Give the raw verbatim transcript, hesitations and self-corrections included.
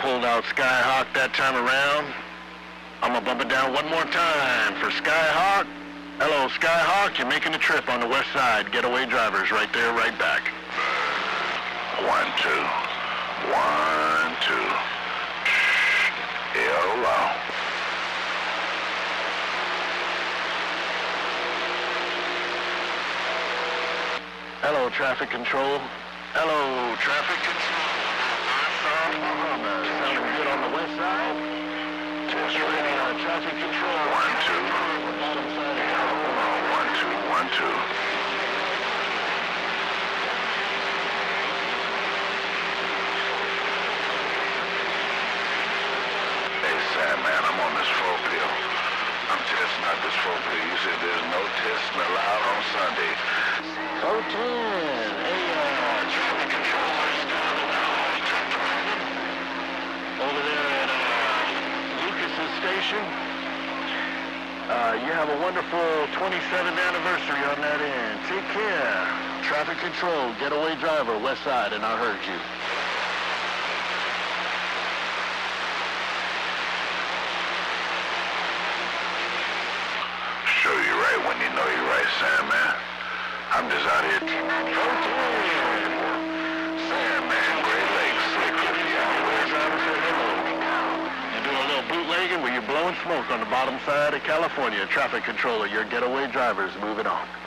pulled out Skyhawk that time around. I'm gonna bump it down one more time for Skyhawk. Hello, Skyhawk, you're making a trip on the west side. Getaway drivers right there, right back. One, two. One, two. Hello. Hello, traffic control. Hello, traffic control. Sounding good on the west side. Test radio. Uh, traffic control. One, two. Bottom side of Hello. One, two, one, two. Hey, Sam, man, I'm on this four pill. I'm testing out this four pill. You said there's no testing allowed on Sunday. four ten. Hey, uh, traffic controllers down in over there at uh, Lucas's station. Uh, you have a wonderful twenty-seventh anniversary on that end. Take care. Traffic control, getaway driver, west side, and I heard you. Show you right when you know you're right, Sam, man. I'm just out here. Sam, man, Great Lakes, slick fifty hours. You're doing a little bootlegging where you're blowing smoke on the bottom side of California. Traffic controller, your getaway drivers moving on.